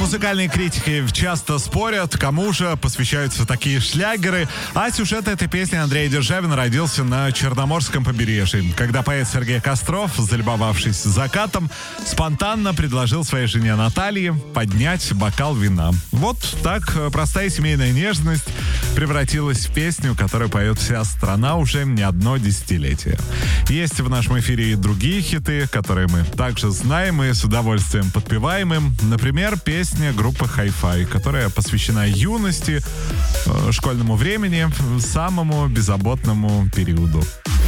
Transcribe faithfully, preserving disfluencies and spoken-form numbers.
Музыкальные критики часто спорят, кому же посвящаются такие шлягеры, а сюжет этой песни Андрея Державина родился на Черноморском побережье, когда поэт Сергей Костров, залюбовавшись закатом, спонтанно предложил своей жене Наталье поднять бокал вина. Вот так простая семейная нежность превратилась в песню, которую поет вся страна уже не одно десятилетие. Есть в нашем эфире и другие хиты, которые мы также знаем и с удовольствием подпеваем им. Например, песня группы Hi-Fi, которая посвящена юности, школьному времени, самому беззаботному периоду.